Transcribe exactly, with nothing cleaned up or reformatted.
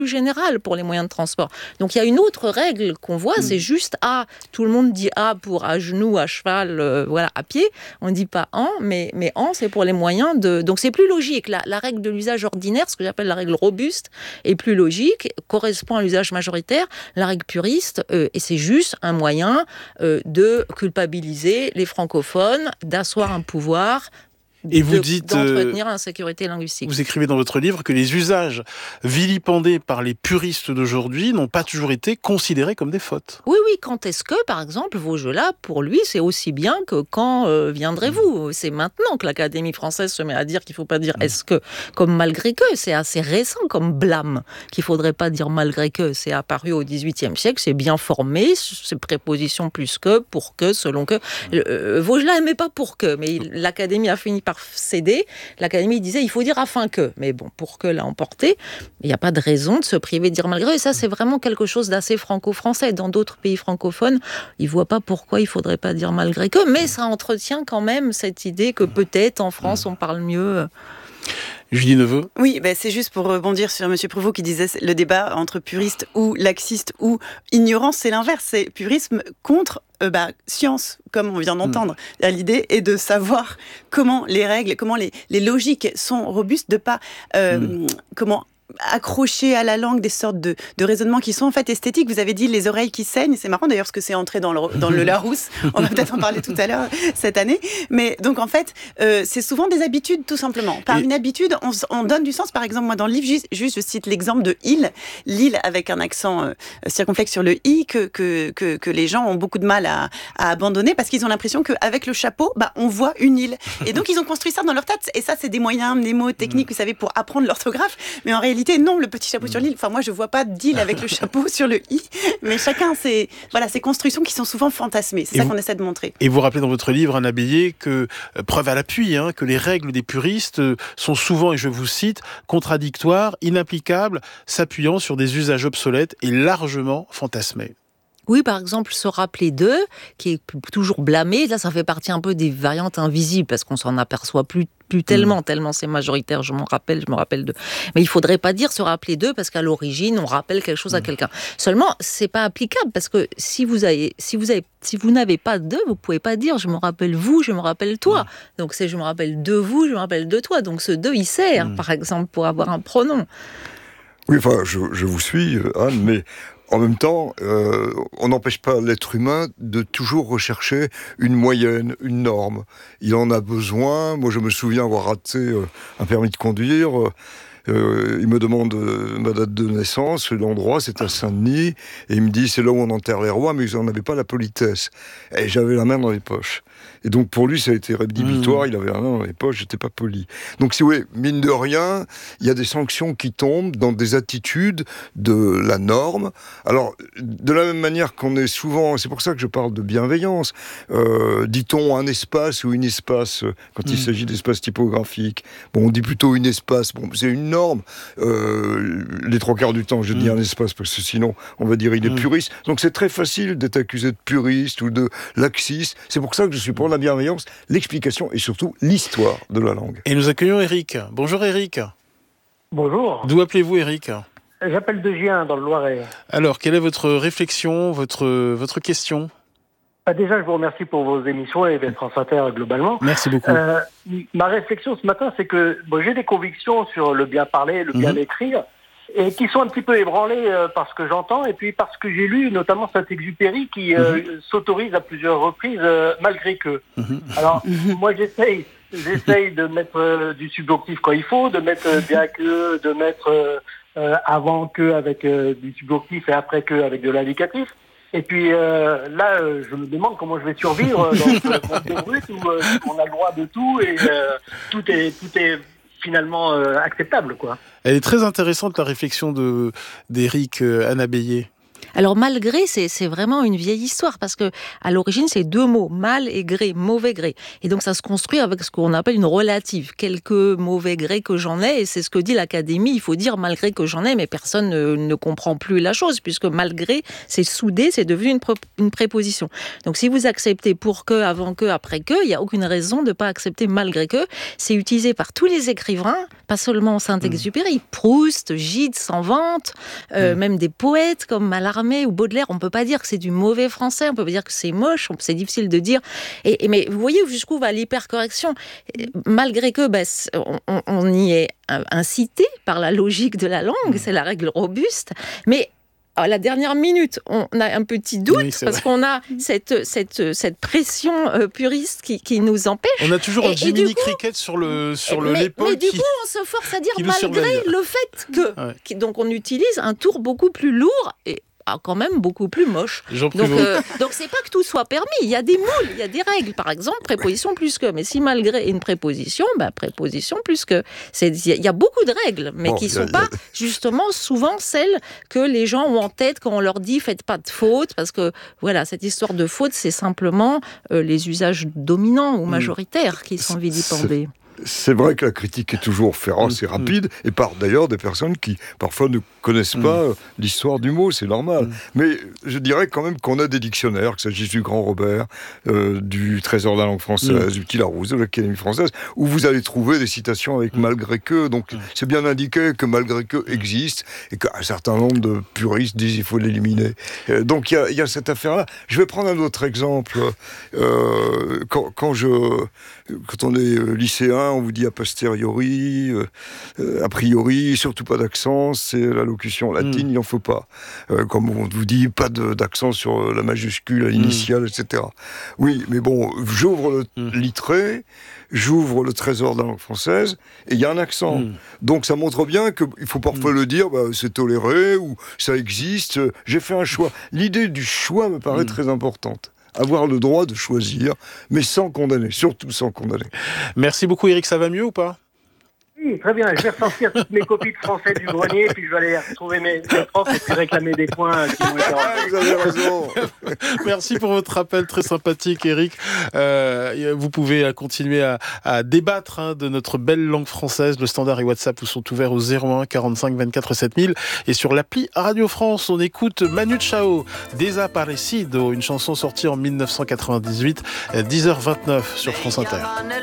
général pour les moyens de transport. Donc il y a une autre règle qu'on voit, mmh. c'est juste A. Tout le monde dit A pour à genoux, à cheval, euh, voilà, à pied. On ne dit pas en, mais, mais en, c'est pour les moyens de... Donc c'est plus logique. La, la règle de l'usage ordinaire, ce que j'appelle la règle robuste, est plus logique, correspond à l'usage majoritaire. La règle puriste, euh, et c'est juste un moyen euh, de culpabiliser les francophones, d'asseoir un pouvoir, Et vous de, dites, d'entretenir l'insécurité linguistique. Vous écrivez dans votre livre que les usages vilipendés par les puristes d'aujourd'hui n'ont pas toujours été considérés comme des fautes. Oui, oui, quand est-ce que, par exemple, vos jeux-là, pour lui, c'est aussi bien que quand euh, viendrez-vous mmh. C'est maintenant que l'Académie française se met à dire qu'il ne faut pas dire mmh. est-ce que, comme malgré que. C'est assez récent comme blâme, qu'il ne faudrait pas dire malgré que. C'est apparu au dix-huitième siècle, c'est bien formé, c'est préposition plus que, pour que, selon que. Mmh. Euh, Vaugelas n'aimait pas pour que, mais il, l'Académie a fini par céder. L'Académie disait il faut dire afin que, mais bon, pour que l'a emporté, il n'y a pas de raison de se priver de dire malgré. Et ça, c'est vraiment quelque chose d'assez franco-français. Dans d'autres pays francophones, ils ne voient pas pourquoi il ne faudrait pas dire malgré que, mais ça entretient quand même cette idée que peut-être en France, on parle mieux. Julie Neveu. Oui, ben c'est juste pour rebondir sur M. Prévost qui disait le débat entre puriste ou laxiste ou ignorance, c'est l'inverse, c'est purisme contre euh, bah, science, comme on vient d'entendre. Mmh. L'idée est de savoir comment les règles, comment les, les logiques sont robustes, de pas euh, mmh. comment accrocher à la langue des sortes de, de raisonnements qui sont en fait esthétiques. Vous avez dit les oreilles qui saignent, c'est marrant d'ailleurs parce que c'est entré dans le, dans le Larousse, on va peut-être en parler tout à l'heure cette année, mais donc en fait euh, c'est souvent des habitudes tout simplement. Par Et... une habitude, on, on donne du sens. Par exemple, moi dans le livre, juste, juste je cite l'exemple de île, l'île avec un accent euh, circonflexe sur le i que, que, que, que les gens ont beaucoup de mal à, à abandonner parce qu'ils ont l'impression qu'avec le chapeau, bah, on voit une île. Et donc ils ont construit ça dans leur tête, et ça c'est des moyens mnémotechniques, vous savez, pour apprendre l'orthographe, mais en réalité non, le petit chapeau mmh. sur l'île. Enfin, moi, je vois pas d'île avec le chapeau sur le i, mais chacun, c'est voilà, ces constructions qui sont souvent fantasmées. C'est et ça vous, qu'on essaie de montrer. Et vous rappelez dans votre livre, Anna Bélier, que, euh, preuve à l'appui, hein, que les règles des puristes euh, sont souvent, et je vous cite, contradictoires, inapplicables, s'appuyant sur des usages obsolètes et largement fantasmés. Oui, par exemple, se rappeler d'eux, qui est toujours blâmé. Là, ça fait partie un peu des variantes invisibles, parce qu'on s'en aperçoit plus, plus tellement, mmh. tellement c'est majoritaire, je m'en rappelle, je me rappelle d'eux. Mais il faudrait pas dire se rappeler d'eux, parce qu'à l'origine, on rappelle quelque chose mmh. à quelqu'un. Seulement, c'est pas applicable, parce que si vous avez, si vous avez, si vous n'avez pas d'eux, vous pouvez pas dire je me rappelle vous, je me rappelle toi. Mmh. Donc c'est je me rappelle de vous, je me rappelle de toi. Donc ce de, il sert, mmh. par exemple, pour avoir un pronom. Oui, enfin, je, je vous suis, Anne, mais en même temps, euh, on n'empêche pas l'être humain de toujours rechercher une moyenne, une norme. Il en a besoin. Moi, je me souviens avoir raté euh, un permis de conduire. Euh, il me demande euh, ma date de naissance, l'endroit, c'est à Saint-Denis. Et il me dit, c'est là où on enterre les rois, mais ils n'en avaient pas la politesse. Et j'avais la main dans les poches. Et donc, pour lui, ça a été rédhibitoire. Mmh. Il avait la main dans les poches, j'étais pas poli. Donc, si vous voulez, mine de rien, il y a des sanctions qui tombent dans des attitudes de la norme. Alors, de la même manière qu'on est souvent, c'est pour ça que je parle de bienveillance, euh, dit-on un espace ou une espace, quand mmh. il s'agit d'espace typographique. Bon, on dit plutôt une espace. Bon, c'est une norme. Euh, les trois quarts du temps, je mmh. dis un espace, parce que sinon, on va dire il est mmh. puriste. Donc, c'est très facile d'être accusé de puriste ou de laxiste. C'est pour ça que je suis pour la bienveillance, l'explication et surtout l'histoire de la langue. Et nous accueillons Eric. Bonjour Eric. Bonjour. D'où appelez-vous Eric ? J'appelle de Gien, dans le Loiret. Alors, quelle est votre réflexion, votre, votre question ? Bah déjà, je vous remercie pour vos émissions et d'être France Inter globalement. Merci beaucoup. Euh, ma réflexion ce matin, c'est que bon, j'ai des convictions sur le bien parler, le bien mmh. écrire, et qui sont un petit peu ébranlées euh, par ce que j'entends, et puis parce que j'ai lu notamment Saint-Exupéry qui euh, mmh. s'autorise à plusieurs reprises euh, malgré que. Mmh. Alors, mmh. moi j'essaye, j'essaye de mettre euh, du subjonctif quand il faut, de mettre euh, bien que, de mettre euh, euh, avant que avec euh, du subjonctif et après que avec de l'indicatif. Et puis euh, là, euh, je me demande comment je vais survivre dans ce monde brut où euh, on a le droit de tout et euh, tout est tout est finalement euh, acceptable, quoi. Elle est très intéressante, la réflexion de, d'Éric euh, Anna Bélier. Alors malgré, c'est, c'est vraiment une vieille histoire parce que à l'origine, c'est deux mots, mal et gré, mauvais gré. Et donc ça se construit avec ce qu'on appelle une relative. Quelques mauvais grés que j'en ai, et c'est ce que dit l'Académie, il faut dire malgré que j'en ai, mais personne ne, ne comprend plus la chose puisque malgré, c'est soudé, c'est devenu une, pro, une préposition. Donc si vous acceptez pour que, avant que, après que, il n'y a aucune raison de ne pas accepter malgré que. C'est utilisé par tous les écrivains, pas seulement Saint-Exupéry, mmh. Proust, Gide s'en vante, euh, mmh. même des poètes comme Mallarmé ou Baudelaire, on ne peut pas dire que c'est du mauvais français, on peut pas dire que c'est moche, c'est difficile de dire. Et, et, mais vous voyez jusqu'où va l'hypercorrection. Malgré que ben, on, on y est incité par la logique de la langue, c'est la règle robuste, mais à la dernière minute, on a un petit doute oui, parce vrai. qu'on a cette, cette, cette pression euh, puriste qui, qui nous empêche. On a toujours et, un Jiminy Cricket sur, le, sur le, mais, l'épaule. Mais du qui, coup, on se force à dire malgré le fait que. Ouais. Qui, donc, on utilise un tour beaucoup plus lourd et ah, quand même beaucoup plus moche. Donc, euh, donc, c'est pas que tout soit permis. Il y a des moules, il y a des règles. Par exemple, préposition plus que. Mais si malgré une préposition, bah, préposition plus que. C'est, il y a beaucoup de règles, mais bon, qui ne sont a, pas, a... justement, souvent celles que les gens ont en tête quand on leur dit faites pas de faute. Parce que, voilà, cette histoire de faute, c'est simplement euh, les usages dominants ou majoritaires mmh. qui sont vilipendés. C'est vrai que la critique est toujours féroce mmh. et rapide, et par d'ailleurs des personnes qui parfois ne connaissent mmh. pas l'histoire du mot, c'est normal. Mmh. Mais je dirais quand même qu'on a des dictionnaires, qu'il s'agisse du Grand Robert, euh, du Trésor de la langue française, mmh. du Petit Larousse, de l'Académie française, où vous allez trouver des citations avec mmh. malgré que. Donc mmh. c'est bien indiqué que malgré que existe, et qu'un certain nombre de puristes disent qu'il faut l'éliminer. Euh, donc il y, y a cette affaire-là. Je vais prendre un autre exemple. Euh, quand, quand, je, quand on est lycéen, on vous dit a posteriori, euh, a priori, surtout pas d'accent, c'est la locution latine, mmh. il n'en faut pas. Euh, comme on vous dit, pas de, d'accent sur la majuscule, l'initiale, mmh. et cetera. Oui, mais bon, j'ouvre le mmh. littré, j'ouvre le Trésor de la langue française, et il y a un accent. Mmh. Donc ça montre bien qu'il faut parfois mmh. le dire, bah, c'est toléré, ou ça existe, j'ai fait un choix. L'idée du choix me paraît mmh. très importante. Avoir le droit de choisir, mais sans condamner, surtout sans condamner. Merci beaucoup Eric, ça va mieux ou pas ? Oui, très bien, je vais ressortir toutes mes copies de français du grenier, puis je vais aller retrouver mes, mes profs et puis réclamer des points qui m'ont été rendus. Vous avez raison. Merci pour votre appel très sympathique Eric. Euh, vous pouvez continuer à, à débattre hein, de notre belle langue française. Le standard et WhatsApp vous sont ouverts au zéro un quarante-cinq vingt-quatre sept mille. Et sur l'appli Radio France, on écoute Manu Chao, Desaparecido, une chanson sortie en dix-neuf cent quatre-vingt-dix-huit, dix heures vingt-neuf sur France Inter.